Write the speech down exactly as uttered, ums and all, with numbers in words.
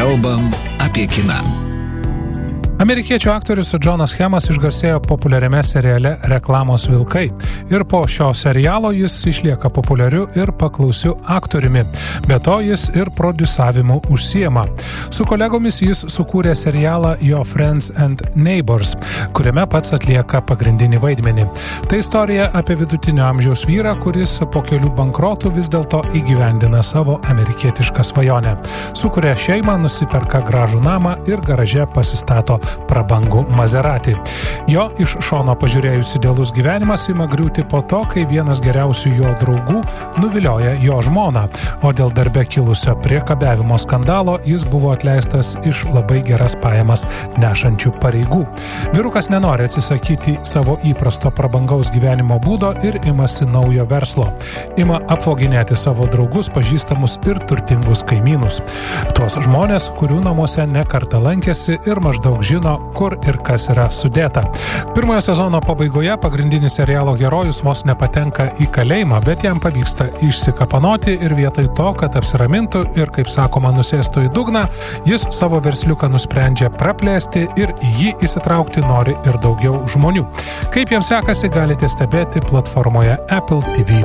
Kalbam apie kiną. Amerikiečių aktorius Džonas Hemas išgarsėjo populiariame seriale Reklamos vilkai ir po šio serialo jis išlieka populiariu ir paklausiu aktoriumi. Be to jis ir prodiusavimu užsiema. Su kolegomis jis sukūrė serialą Your Friends and Neighbors, kuriame pats atlieka pagrindinį vaidmenį. Tai istorija apie vidutinio amžiaus vyrą, kuris po kelių bankrotų vis dėlto įgyvendina savo amerikietišką svajonę. Sukuria šeimą, nusiperka gražų namą ir garaže pasistato prabangų Maserati. Jo iš šono pažiūrėjus idealus gyvenimas ima griūti po to, kai vienas geriausių jo draugų nuvilioja jo žmoną, o dėl darbe kilusio priekabiavimo skandalo jis buvo atleistas iš labai geras pajamas nešančių pareigų. Vyrukas nenori atsisakyti savo įprasto prabangaus gyvenimo būdo ir imasi naujo verslo. Ima apvoginėti savo draugus, pažįstamus ir turtingus kaimynus. Tuos žmonės, kurių namuose ne kartą lankėsi ir maždaug žino, kur ir kas yra sudėta. Pirmojo sezono pabaigoje pagrindinis serialo herojus vos nepatenka į kalėjimą, bet jam pavyksta išsikapanoti ir vietoj to, kad apsiramintų ir, kaip sakoma, nusėstų į dugną, jis savo versliuką nusprendžia praplėsti ir į jį įsitraukti nori ir daugiau žmonių. Kaip jiems sekasi, galite stebėti platformoje Apple T V+.